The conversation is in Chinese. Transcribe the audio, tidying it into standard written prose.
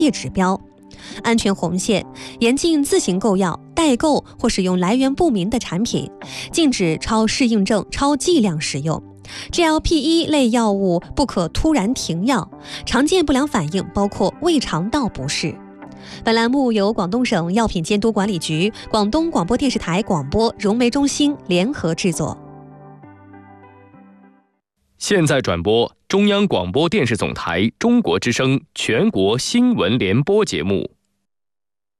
业指标。安全红线：严禁自行购药、代购或使用来源不明的产品，禁止超适应症、超剂量使用。GLP-1 类药物不可突然停药，常见不良反应包括胃肠道不适。本栏目由广东省药品监督管理局、广东广播电视台广播融媒中心联合制作。 现在转播中央广播电视总台中国之声全国新闻联播节目。